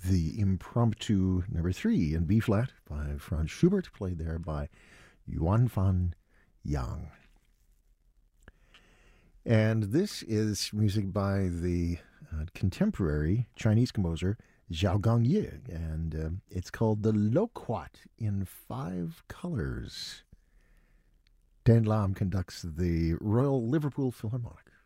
the Impromptu Number 3 in B flat by Franz Schubert, played there by Yuan Fan Yang. And this is music by the contemporary Chinese composer Zhao Gongye, and it's called the Loquat in 5 colors. Dan Lam conducts the Royal Liverpool Philharmonic.